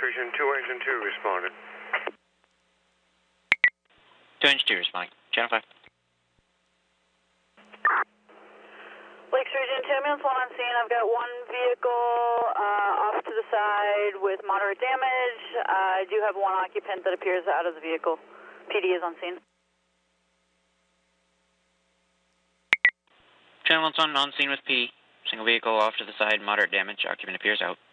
Region 2, Engine 2 responded. 2 Engine 2 responding. Channel 5. Lakes Region 2, ambulance 1 on scene. I've got one vehicle off to the side with moderate damage. I do have one occupant that appears out of the vehicle. PD is on scene. Channel 1 on scene with P. Single vehicle off to the side, moderate damage. Occupant appears out.